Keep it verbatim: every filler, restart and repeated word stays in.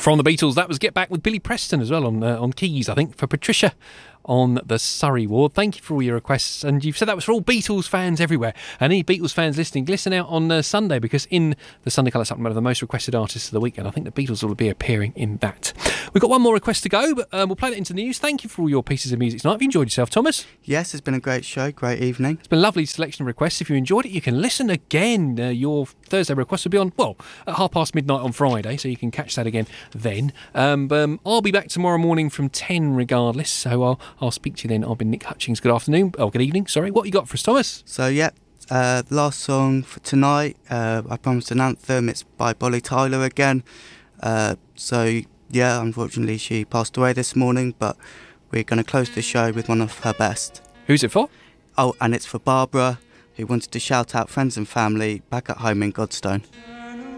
From the Beatles, that was Get Back with Billy Preston as well on uh, on keys, I think, for Patricia on the Surrey ward. Thank you for all your requests, and you've said that was for all Beatles fans everywhere. And any Beatles fans listening, listen out on uh, Sunday, because in the Sunday Colour Supplement of the most requested artists of the weekend, I think the Beatles will be appearing in that. We've got one more request to go, but um, we'll play that into the news. Thank you for all your pieces of music tonight. Have you enjoyed yourself, Thomas? Yes, it's been a great show, great evening. It's been a lovely selection of requests. If you enjoyed it, you can listen again. Uh, your Thursday request will be on, well, at half past midnight on Friday, so you can catch that again then. Um, um, I'll be back tomorrow morning from ten regardless, so I'll, I'll speak to you then. I've been Nick Hutchings. Good afternoon. Oh, good evening. Sorry. What you got for us, Thomas? So, yeah, uh, the last song for tonight, uh, I promised an anthem. It's by Bolly Tyler again. Uh, so, yeah, unfortunately she passed away this morning, but we're going to close the show with one of her best. Who's it for? Oh, and it's for Barbara, who wanted to shout out friends and family back at home in Godstone.